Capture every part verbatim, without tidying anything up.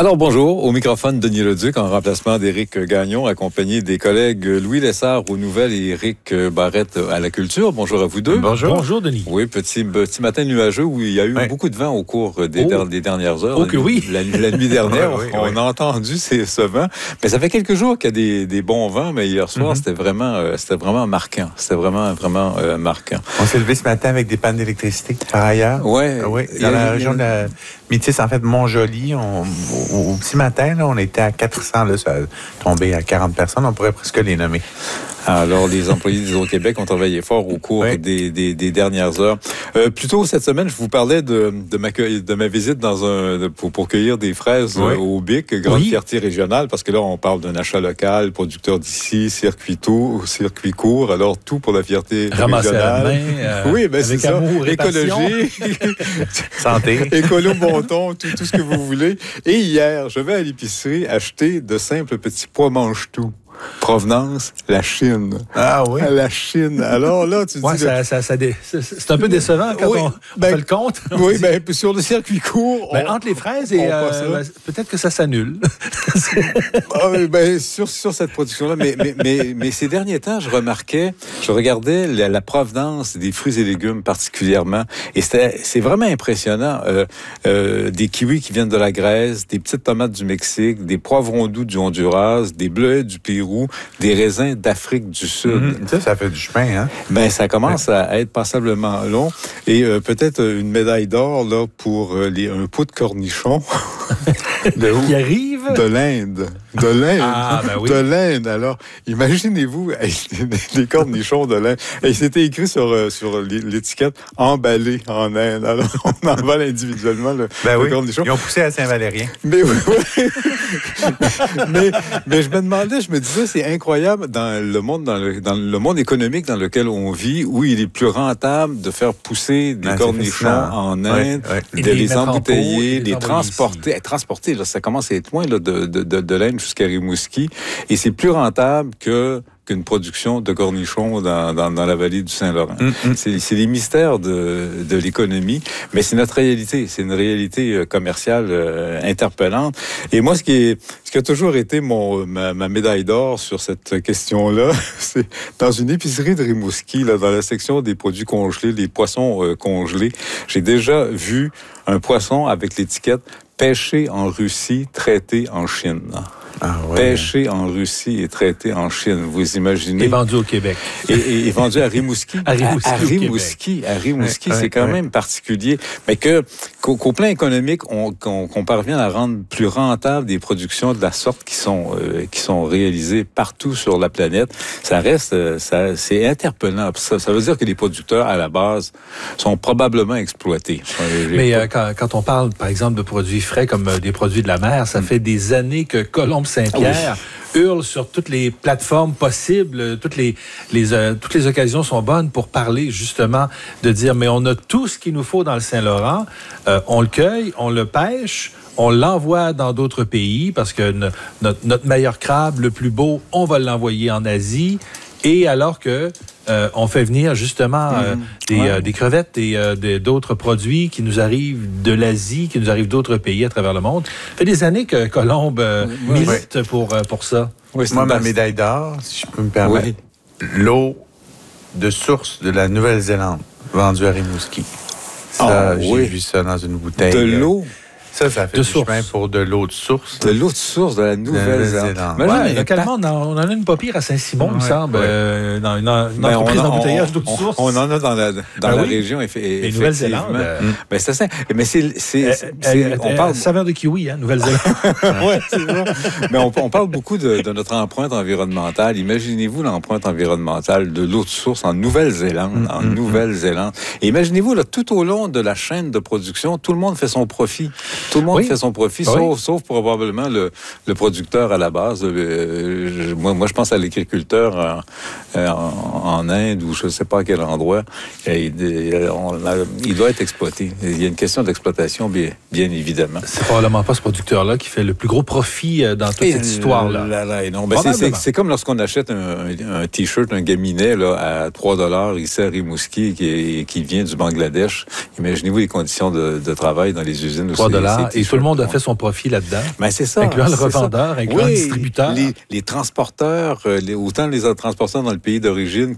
Alors bonjour, au microphone Denis Leduc en remplacement d'Éric Gagnon, accompagné des collègues Louis Lessard aux nouvelles et Éric Barrette à la culture. Bonjour à vous deux. Bonjour. Bonjour Denis. Oui, petit, petit matin nuageux où il y a eu oui. beaucoup de vent au cours des, oh. der- des dernières heures. Oh que oui. La, la nuit dernière, oui, oui, on oui. a entendu ces, ce vent. Mais ça fait quelques jours qu'il y a des, des bons vents, mais hier soir, mm-hmm. c'était vraiment, euh, c'était vraiment marquant. C'était vraiment, vraiment euh, marquant. On s'est levé ce matin avec des pannes d'électricité, par ailleurs. Ouais. Oui, dans a, la région a... de la Métis, en fait, Montjoly, on, au, au petit matin, là, on était à quatre cents, là, ça a tombé à quarante personnes, on pourrait presque les nommer. Alors, les employés d'Hydro-Québec ont travaillé fort au cours oui. des, des, des dernières heures. Euh, plus tôt cette semaine, je vous parlais de, de, ma, de ma visite dans un, de, pour, pour cueillir des fraises oui. au Bic, grande oui. fierté régionale, parce que là, on parle d'un achat local, producteur d'ici, circuit tôt, circuit court, alors tout pour la fierté Ramasser régionale. Ramasser la main, euh, oui, ben c'est ça. Amour, écologie, santé, écolo bon ton, tout, tout ce que vous voulez. Et hier, je vais à l'épicerie acheter de simples petits pois mange-tout. Provenance, la Chine. Ah oui? La Chine. Alors là, tu ouais, dis... Ça, ça, ça dé... C'est un peu décevant quand oui, on, ben, on fait le compte. Oui, bien, sur le circuit court... Ben, on, entre les fraises et... Euh, ben, peut-être que ça s'annule. ah, ben, sur, sur cette production-là. Mais, mais, mais, mais ces derniers temps, je remarquais, je regardais la, la provenance des fruits et légumes particulièrement. Et c'était, c'est vraiment impressionnant. Euh, euh, des kiwis qui viennent de la Grèce, des petites tomates du Mexique, des poivrons doux du Honduras, des bleuets du Pérou, des raisins d'Afrique du Sud. Mmh, ça, ça fait du chemin, hein? Ben, ça commence ouais. à être passablement long. Et euh, peut-être une médaille d'or là pour euh, les, un pot de cornichons. De où? Qui arrive? De l'Inde. De l'Inde. Ah, ben oui. De l'Inde. Alors, imaginez-vous les cornichons de l'Inde. Et c'était écrit sur, euh, sur l'étiquette « emballé en Inde ». Alors, on emballe individuellement le, ben le oui. cornichon. Ils ont poussé à Saint-Valérien. Mais oui, oui. mais, mais je me demandais, je me disais, c'est incroyable dans le monde, dans le, dans le monde économique dans lequel on vit, où il est plus rentable de faire pousser des ben, cornichons en Inde, oui, oui. de les, les embouteiller, les, les transporter. Hey, transporter, là, ça commence à être loin là, de, de, de, de l'Inde jusqu'à Rimouski. Et c'est plus rentable que qu'une production de cornichons dans, dans, dans la vallée du Saint-Laurent. Mm-hmm. C'est, c'est les mystères de, de l'économie, mais c'est notre réalité. C'est une réalité commerciale euh, interpellante. Et moi, ce qui, est, ce qui a toujours été mon, ma, ma médaille d'or sur cette question-là, c'est dans une épicerie de Rimouski, là, dans la section des produits congelés, des poissons euh, congelés, j'ai déjà vu un poisson avec l'étiquette « pêché en Russie, traité en Chine ». Ah ouais. Pêché en Russie et traité en Chine, vous imaginez? Et vendu au Québec. Et, et, et vendu à Rimouski. à Rimouski, à, à Rimouski, à Rimouski, ouais, c'est ouais, quand ouais. même particulier. Mais que, qu'au, qu'au plan économique, on, qu'on, qu'on parvient à rendre plus rentable des productions de la sorte qui sont, euh, qui sont réalisées partout sur la planète, ça reste, ça, c'est interpellant. Ça, ça veut dire que les producteurs, à la base, sont probablement exploités. Mais euh, quand, quand on parle, par exemple, de produits frais comme euh, des produits de la mer, ça mm. fait des années que Colombe Saint-Pierre oui. hurle sur toutes les plateformes possibles, toutes les, les, euh, toutes les occasions sont bonnes pour parler justement de dire, mais on a tout ce qu'il nous faut dans le Saint-Laurent, euh, on le cueille, on le pêche, on l'envoie dans d'autres pays parce que no, notre, notre meilleur crabe, le plus beau, on va l'envoyer en Asie. Et alors que euh, on fait venir justement euh, mmh. des, ouais. euh, des crevettes et euh, de, d'autres produits qui nous arrivent de l'Asie, qui nous arrivent d'autres pays à travers le monde. Ça fait des années que Colombe euh, oui, milite oui. Pour, euh, pour ça. Oui, moi, ma médaille d'or, si je peux me permettre, oui. l'eau de source de la Nouvelle-Zélande vendue à Rimouski. Ça, oh, j'ai oui. vu ça dans une bouteille. De l'eau? Ça, ça fait de du source. chemin pour de l'eau de source. De l'eau de source de la Nouvelle-Zélande. Ouais, localement, on, on en a une pas pire à Saint-Simon, ouais, il me semble, ouais. euh, dans une, une ben entreprise d'embouteillage d'eau de source. On, on en a dans la, dans ben la oui. région, effectivement. Et Nouvelle-Zélande. Euh... Ben, c'est ça. Mais c'est... c'est, c'est, c'est euh, on euh, parle... saveur de kiwi, hein, Nouvelle-Zélande. Oui, c'est vrai. Mais on, on parle beaucoup de, de notre empreinte environnementale. Imaginez-vous l'empreinte environnementale de l'eau de source en Nouvelle-Zélande. Mm-hmm. En Nouvelle-Zélande. Et imaginez-vous, là, tout au long de la chaîne de production, tout le monde fait son profit. Tout le monde oui. fait son profit. Profit, oui. sauf, sauf probablement le, le producteur à la base. Euh, je, moi, moi, je pense à l'agriculteur en, en, en Inde ou je ne sais pas à quel endroit. Il, on, il doit être exploité. Il y a une question d'exploitation, bien, bien évidemment. C'est probablement pas ce producteur-là qui fait le plus gros profit dans toute Et cette histoire-là. Là, là, non. Ben, c'est, c'est, c'est comme lorsqu'on achète un, un T-shirt, un gaminet là, à trois dollars ici à Rimouski qui, qui vient du Bangladesh. Imaginez-vous les conditions de, de travail dans les usines. trois dollars Ah, et tout le monde a fait son profit là-dedans. Ben, c'est ça. Incluant le revendeur, ça. incluant oui, le distributeur. Les, les transporteurs, les, autant les transporteurs dans le pays d'origine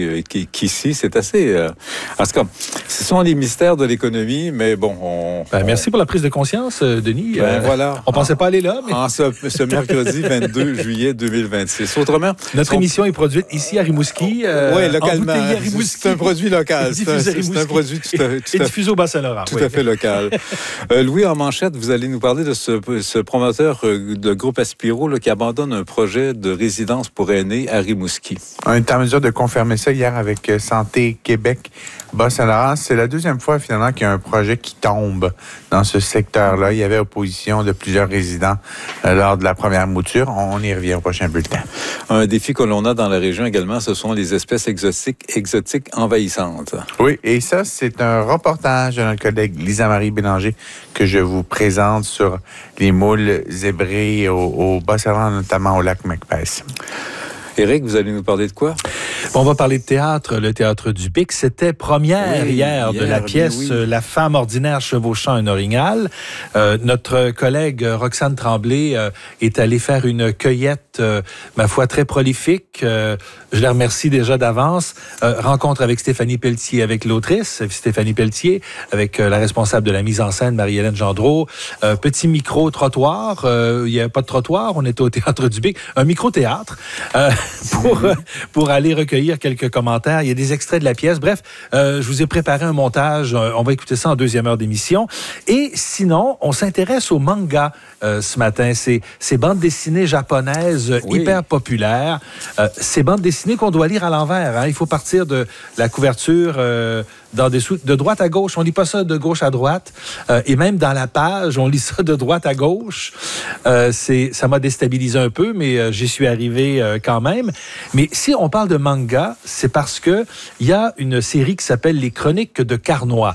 qu'ici, c'est assez... Euh, en tout cas, ce sont les mystères de l'économie, mais bon... On, ben, on... Merci pour la prise de conscience, Denis. Ben, euh, voilà. On ne pensait pas aller là, mais... En ce, ce mercredi vingt-deux juillet deux mille vingt-six. Autrement... Notre on... émission est produite ici à Rimouski. Euh, oui, localement. À Rimouski. C'est un produit local. C'est un, c'est un produit tout à, tout et diffusé au Bas-Saint-Laurent. Tout oui. à fait local. euh, Louis, en manchette, vous allez nous parler de ce, ce promoteur de groupe Aspiro là, qui abandonne un projet de résidence pour aînés à Rimouski. On est en mesure de confirmer ça hier avec Santé Québec Bas-Saint-Laurent. C'est la deuxième fois finalement qu'il y a un projet qui tombe dans ce secteur-là. Il y avait opposition de plusieurs résidents euh, lors de la première mouture. On y revient au prochain bulletin. Un défi que l'on a dans la région également, ce sont les espèces exotiques, exotiques envahissantes. Oui, et ça, c'est un reportage de notre collègue Lisa-Marie Bélanger que je vous présente sur les moules zébrés au, au Bas-Saint-Laurent, notamment au lac Macbeth. Éric, vous allez nous parler de quoi? Bon, on va parler de théâtre. Le Théâtre du Pic, c'était première oui, hier, hier de la pièce oui. La femme ordinaire chevauchant un orignal. Euh, notre collègue Roxane Tremblay euh, est allée faire une cueillette, euh, ma foi, très prolifique. Euh, je la remercie déjà d'avance. Euh, rencontre avec Stéphanie Pelletier, avec l'autrice, Stéphanie Pelletier, avec euh, la responsable de la mise en scène, Marie-Hélène Gendreau. Euh, petit micro-trottoir. Euh, il n'y avait pas de trottoir. On était au Théâtre du Pic. Un micro-théâtre euh, pour, euh, pour aller recueillir quelques commentaires. Il y a des extraits de la pièce. Bref, euh, je vous ai préparé un montage. On va écouter ça en deuxième heure d'émission. Et sinon, on s'intéresse au manga euh, ce matin. C'est ces bandes dessinées japonaises oui. hyper populaires. Euh, ces bandes dessinées qu'on doit lire à l'envers. Hein. Il faut partir de la couverture euh, dans des sous, de droite à gauche. On lit pas ça de gauche à droite. Euh, et même dans la page, on lit ça de droite à gauche. Euh, c'est, ça m'a déstabilisé un peu, mais euh, j'y suis arrivé euh, quand même. Mais si on parle de manga, c'est parce que il y a une série qui s'appelle Les Chroniques de Carnoy.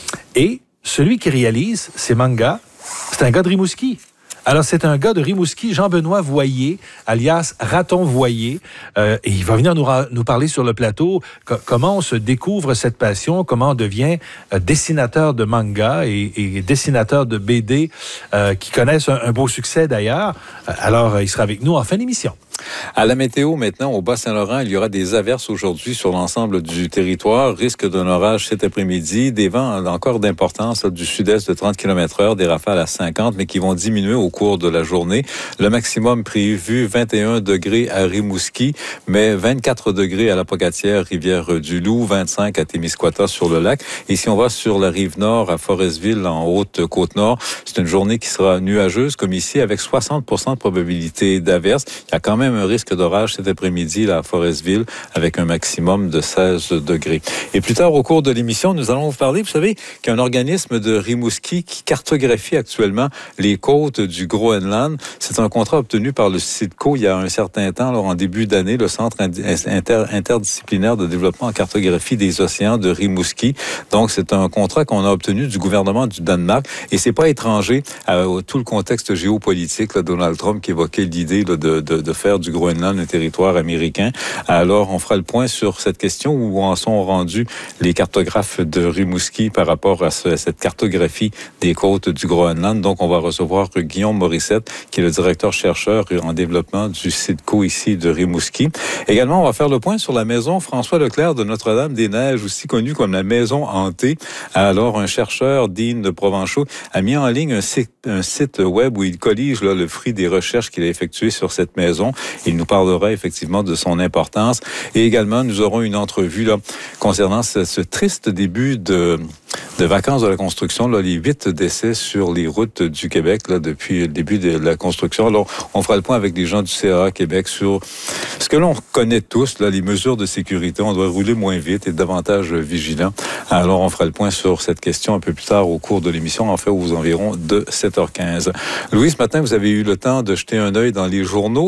Et celui qui réalise ces mangas, c'est un gars de Rimouski. Alors, c'est un gars de Rimouski, Jean-Benoît Voyer, alias Raton Voyer. Euh, et il va venir nous, ra- nous parler sur le plateau co- comment on se découvre cette passion, comment on devient euh, dessinateur de manga et, et dessinateur de B D euh, qui connaissent un, un beau succès d'ailleurs. Alors, euh, il sera avec nous en fin d'émission. À la météo, maintenant, au Bas-Saint-Laurent, il y aura des averses aujourd'hui sur l'ensemble du territoire. Risque d'un orage cet après-midi. Des vents encore d'importance là, du sud-est de trente kilomètres heure, des rafales à cinquante, mais qui vont diminuer au cours de la journée. Le maximum prévu, vingt et un degrés à Rimouski, mais vingt-quatre degrés à la Pocatière, Rivière-du-Loup, vingt-cinq à Témiscouata sur le lac. Et si on va sur la rive nord, à Forestville, en Haute-Côte-Nord, c'est une journée qui sera nuageuse, comme ici, avec soixante pour cent de probabilité d'averse. Il y a quand même un risque d'orage cet après-midi là, à Forestville avec un maximum de seize degrés. Et plus tard au cours de l'émission, nous allons vous parler, vous savez, qu'il y a un organisme de Rimouski qui cartographie actuellement les côtes du Groenland. C'est un contrat obtenu par le CIDCO il y a un certain temps, alors en début d'année, le Centre inter- interdisciplinaire de développement en cartographie des océans de Rimouski. Donc, c'est un contrat qu'on a obtenu du gouvernement du Danemark et c'est pas étranger à, à tout le contexte géopolitique. Là, Donald Trump qui évoquait l'idée là, de, de, de faire du Groenland un territoire américain. Alors, on fera le point sur cette question où en sont rendus les cartographes de Rimouski par rapport à, ce, à cette cartographie des côtes du Groenland. Donc, on va recevoir Guillaume Morissette, qui est le directeur chercheur en développement du CIDCO ici de Rimouski. Également, on va faire le point sur la maison François Leclerc de Notre-Dame-des-Neiges, aussi connue comme la maison hantée. Alors, un chercheur, Dean de Provenchaux, a mis en ligne un site, un site web où il collige là, le fruit des recherches qu'il a effectuées sur cette maison. Il nous parlera effectivement de son importance. Et également, nous aurons une entrevue là, concernant ce, ce triste début de, de vacances de la construction, là, les huit décès sur les routes du Québec là, depuis le début de la construction. Alors, on fera le point avec les gens du C A A Québec sur ce que l'on connaît tous, là, les mesures de sécurité. On doit rouler moins vite et davantage vigilant. Alors, on fera le point sur cette question un peu plus tard au cours de l'émission, en fait, aux environs de sept heures quinze. Louis, ce matin, vous avez eu le temps de jeter un œil dans les journaux et évidemment,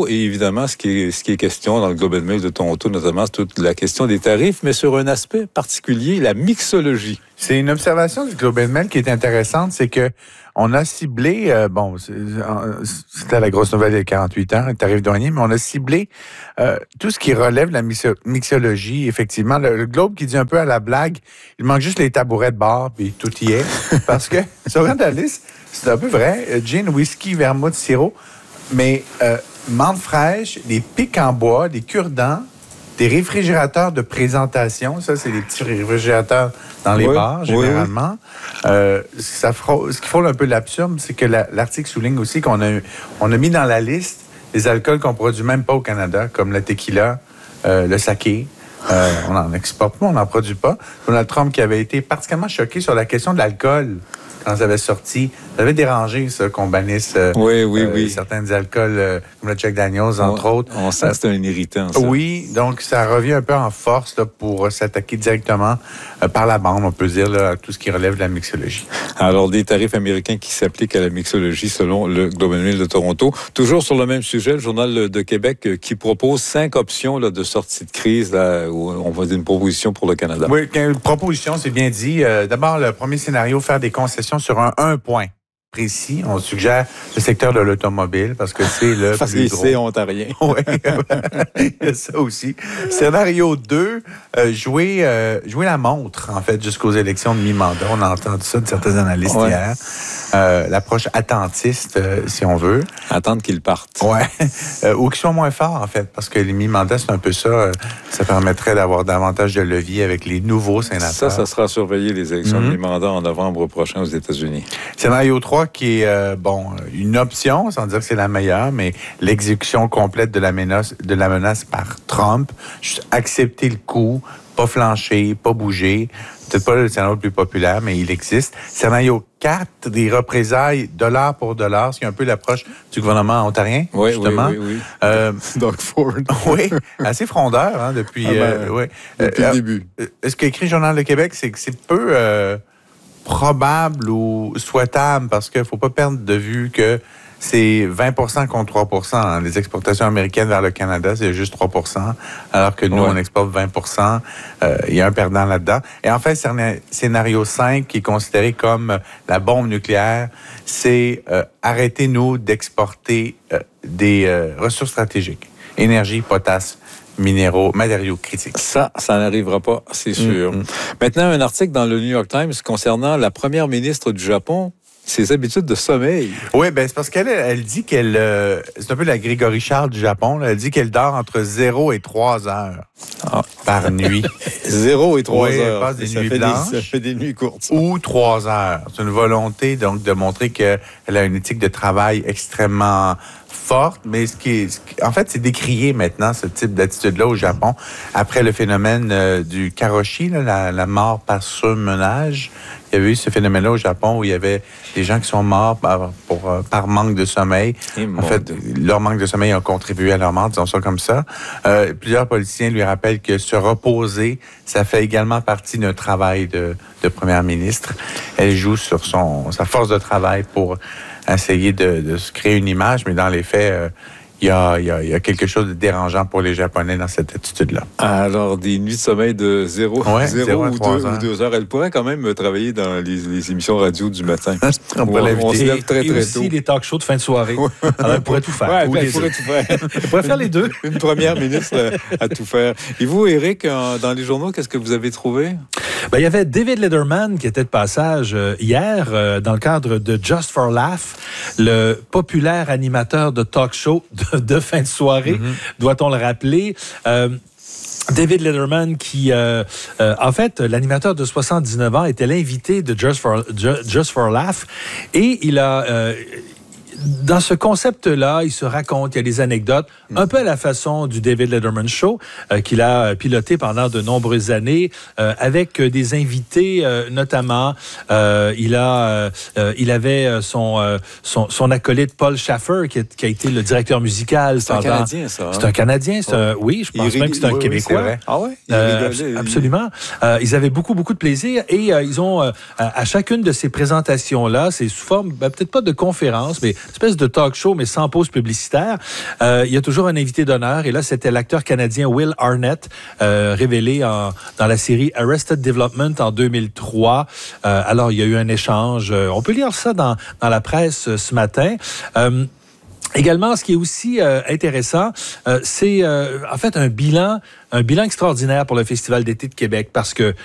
évidemment, ce qui est, ce qui est question dans le Globe and Mail de Toronto, notamment, c'est toute la question des tarifs, mais sur un aspect particulier, la mixologie. C'est une observation du Globe and Mail qui est intéressante, c'est que on a ciblé, euh, bon, c'était la grosse nouvelle il y a quarante-huit ans, le tarif douanier, mais on a ciblé euh, tout ce qui relève de la mixo- mixologie. Effectivement, le, le Globe qui dit un peu à la blague, il manque juste les tabourets de bar, puis tout y est. Parce que, sur la liste, c'est un peu vrai, gin, whisky, vermouth, sirop, mais euh, menthe fraîche, des pics en bois, des cure-dents, des réfrigérateurs de présentation. Ça, c'est des petits réfrigérateurs dans les oui, bars, généralement. Oui, oui. Euh, ça frôle, ce qui frôle un peu l'absurde, c'est que la, l'article souligne aussi qu'on a, on a mis dans la liste des alcools qu'on produit même pas au Canada, comme le tequila, euh, le saké. Euh, on en exporte pas, on n'en produit pas. Donald Trump qui avait été particulièrement choqué sur la question de l'alcool quand ça avait sorti. Ça avait dérangé, ça, qu'on bannisse euh, oui, oui, euh, oui. certains alcools, euh, comme le Jack Daniels, entre on, autres. On sent que c'est un irritant, ça. Oui, donc ça revient un peu en force là, pour s'attaquer directement euh, par la bande, on peut dire, là, à tout ce qui relève de la mixologie. Alors, des tarifs américains qui s'appliquent à la mixologie selon le Globe and Mail de Toronto. Toujours sur le même sujet, le Journal de Québec euh, qui propose cinq options là, de sortie de crise, là, où on va dire une proposition pour le Canada. Oui, une proposition, c'est bien dit. Euh, d'abord, le premier scénario, faire des concessions sur un, un point précis. On suggère le secteur de l'automobile parce que c'est le parce plus que gros. c'est ontarien. Oui, il y a ça aussi. Scénario deux, euh, jouer, euh, jouer la montre, en fait, jusqu'aux élections de mi-mandat. On a entendu ça de certains analystes ouais. hier. Euh, l'approche attentiste, euh, si on veut. Attendre qu'ils partent. Oui. Euh, ou qu'ils soient moins forts, en fait, parce que les mi-mandats, c'est un peu ça. Euh, ça permettrait d'avoir davantage de levier avec les nouveaux sénateurs. Ça, ça sera surveillé, les élections mm-hmm. de mi-mandat en novembre prochain aux États-Unis. Scénario trois, qui est, euh, bon, une option, sans dire que c'est la meilleure, mais l'exécution complète de la menace, de la menace par Trump. Juste accepter le coup, pas flancher, pas bouger. Peut-être pas le scénario le plus populaire, mais il existe. Scénario quatre, des représailles dollar pour dollar, ce qui est un peu l'approche du gouvernement ontarien, oui, justement. Oui, oui, oui. Euh, Doug Ford. Oui, assez frondeur, hein, depuis, ah ben, euh, ouais. depuis euh, le début. Euh, ce qu'écrit le Journal de Québec, c'est que c'est peu euh, probable ou souhaitable, parce qu'il ne faut pas perdre de vue que c'est vingt pour cent contre trois pour cent. Hein. Les exportations américaines vers le Canada, c'est juste trois pour cent, alors que nous, ouais. on exporte vingt pour cent. Euh, il y a un perdant là-dedans. Et en fait, scénario cinq, qui est considéré comme la bombe nucléaire, c'est euh, arrêtez-nous d'exporter euh, des euh, ressources stratégiques. Énergie, potasse, minéraux, matériaux critiques. Ça, ça n'arrivera pas, c'est sûr. Mm-hmm. Maintenant, un article dans le New York Times concernant la première ministre du Japon, ses habitudes de sommeil. Oui, ben c'est parce qu'elle elle dit qu'elle... Euh, c'est un peu la Grégory Charles du Japon. Là, elle dit qu'elle dort entre zéro et trois heures ah. par nuit. zéro et trois oui, heures. Elle passe des ça nuits fait blanches. Des, ça fait des nuits courtes. Ou trois heures. C'est une volonté, donc, de montrer qu'elle a une éthique de travail extrêmement forte, mais ce qui est, ce qui, en fait, c'est décrié maintenant, ce type d'attitude-là au Japon, après le phénomène euh, du karoshi, là, la, la mort par surmenage. Il y avait eu ce phénomène-là au Japon où il y avait des gens qui sont morts par, pour, euh, par manque de sommeil. Et en fait, de... leur manque de sommeil a contribué à leur mort, disons ça comme ça. Euh, plusieurs politiciens lui rappellent que se reposer, ça fait également partie d'un travail de, de première ministre. Elle joue sur son, sa force de travail pour essayer de, de se créer une image, mais dans les faits, euh, il y a, y, a, y a quelque chose de dérangeant pour les Japonais dans cette attitude-là. Alors, des nuits de sommeil de zéro, ouais, zéro, zéro ou, deux, ou deux heures. Elle pourrait quand même travailler dans les, les émissions radio du matin. on peut on, on se lève très, très et aussi tôt. les talk shows de fin de soirée. Alors, elle pourrait tout faire. Ouais, elle, elle pourrait tout faire. Elle pourrait faire les deux. Une première ministre à, à tout faire. Et vous, Éric, dans les journaux, qu'est-ce que vous avez trouvé? Ben, il y avait David Letterman qui était de passage euh, hier euh, dans le cadre de Just for Laugh, le populaire animateur de talk show de, de fin de soirée, mm-hmm. doit-on le rappeler. Euh, David Letterman, qui, euh, euh, en fait, l'animateur de soixante-dix-neuf ans, était l'invité de Just for, Just for Laugh, et il a... Euh, dans ce concept-là, il se raconte, il y a des anecdotes, un peu à la façon du David Letterman Show, euh, qu'il a piloté pendant de nombreuses années, euh, avec des invités, euh, notamment, euh, il a, euh, il avait son, euh, son, son acolyte Paul Schaffer, qui a, qui a été le directeur musical. C'est pendant... un Canadien, ça. Hein? C'est un Canadien, c'est un... oui, je pense il même que c'est un oui, Québécois. Oui, ah ouais? Euh, abs- absolument. Euh, ils avaient beaucoup, beaucoup de plaisir, et euh, ils ont, euh, à chacune de ces présentations-là, c'est sous forme, ben, peut-être pas de conférence, mais espèce de talk show, mais sans pause publicitaire. Euh, il y a toujours un invité d'honneur. Et là, c'était l'acteur canadien Will Arnett, euh, révélé en, dans la série Arrested Development en deux mille trois. Euh, alors, il y a eu un échange. On peut lire ça dans, dans la presse ce matin. Euh, Également, ce qui est aussi euh, intéressant, euh, c'est euh, en fait un bilan, un bilan extraordinaire pour le Festival d'été de Québec, parce que